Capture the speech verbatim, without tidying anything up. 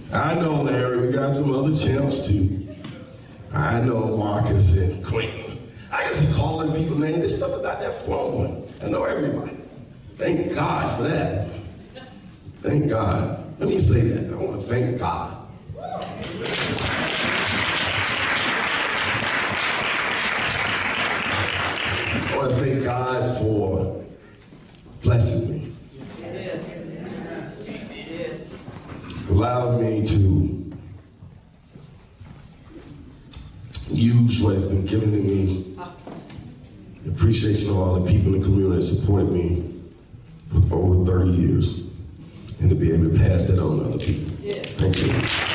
I know, Larry, we got some other champs too. I know Marcus and Quentin. I can see calling people names. This stuff is not that fun. I know everybody. Thank God for that. Thank God. Let me say that. I want to thank God. I want to thank God for blessing me. Allowed me to use what has been given to me. The appreciation of all the people in the community that supported me for over thirty years, and to be able to pass that on to other people. Thank you.